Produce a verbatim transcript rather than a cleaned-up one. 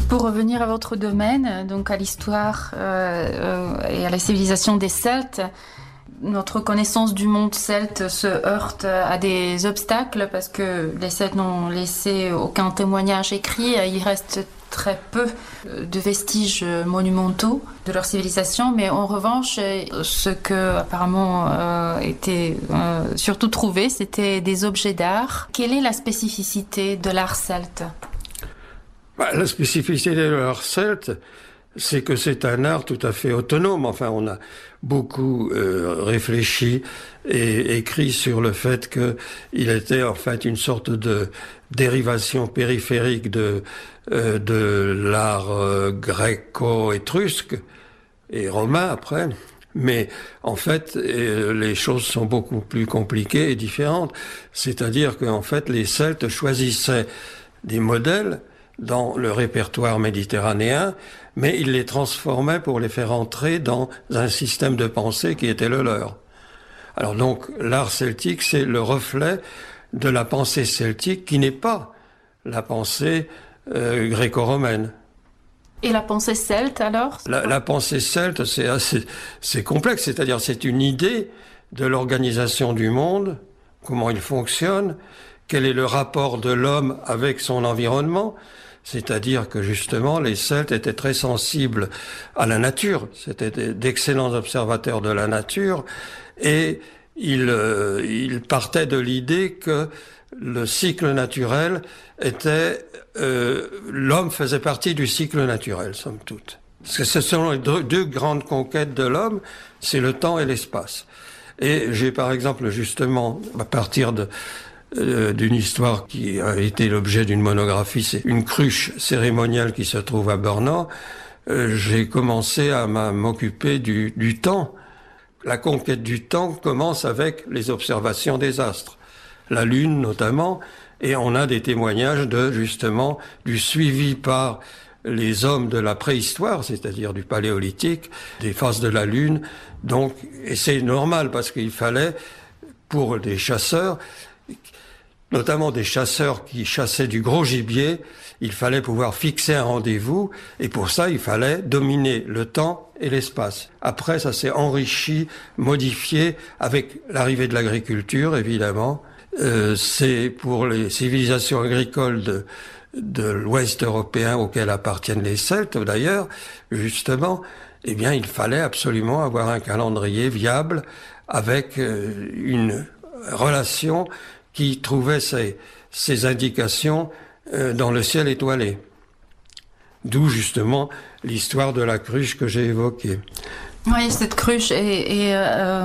Pour revenir à votre domaine, donc à l'histoire euh, euh, et à la civilisation des Celtes, notre connaissance du monde celte se heurte à des obstacles parce que les Celtes n'ont laissé aucun témoignage écrit. Il reste très peu de vestiges monumentaux de leur civilisation, mais en revanche, ce que apparemment euh, était euh, surtout trouvé, c'était des objets d'art. Quelle est la spécificité de l'art celte ? Bah, la spécificité de l'art celte, c'est que c'est un art tout à fait autonome. Enfin, on a beaucoup euh, réfléchi et écrit sur le fait que il était en fait une sorte de dérivation périphérique de euh, de l'art euh, gréco-étrusque et romain après. Mais en fait, euh, les choses sont beaucoup plus compliquées et différentes. C'est-à-dire qu'en fait, les Celtes choisissaient des modèles dans le répertoire méditerranéen, mais ils les transformaient pour les faire entrer dans un système de pensée qui était le leur. Alors donc, l'art celtique, c'est le reflet de la pensée celtique qui n'est pas la pensée euh, gréco-romaine. Et la pensée celte, alors ? La, la pensée celte, c'est assez, c'est complexe, c'est-à-dire c'est une idée de l'organisation du monde, comment il fonctionne, quel est le rapport de l'homme avec son environnement. C'est-à-dire que justement, les Celtes étaient très sensibles à la nature. C'était d'excellents observateurs de la nature. Et ils, euh, ils partaient de l'idée que le cycle naturel était... Euh, l'homme faisait partie du cycle naturel, somme toute. Parce que ce sont les deux, deux grandes conquêtes de l'homme, c'est le temps et l'espace. Et j'ai par exemple justement, à partir de... Euh, d'une histoire qui a été l'objet d'une monographie, c'est une cruche cérémoniale qui se trouve à Bornand. Euh, j'ai commencé à m'occuper du, du temps. La conquête du temps commence avec les observations des astres, la Lune notamment, et on a des témoignages de justement du suivi par les hommes de la préhistoire, c'est-à-dire du paléolithique, des phases de la Lune. Donc, et c'est normal parce qu'il fallait, pour des chasseurs, notamment des chasseurs qui chassaient du gros gibier, il fallait pouvoir fixer un rendez-vous, et pour ça, il fallait dominer le temps et l'espace. Après, ça s'est enrichi, modifié, avec l'arrivée de l'agriculture, évidemment. Euh, c'est pour les civilisations agricoles de, de l'Ouest européen, auxquelles appartiennent les Celtes, d'ailleurs, justement, eh bien, il fallait absolument avoir un calendrier viable, avec euh, une relation qui trouvait ces, ces indications euh, dans le ciel étoilé. D'où justement l'histoire de la cruche que j'ai évoquée. Oui, cette cruche est, est euh,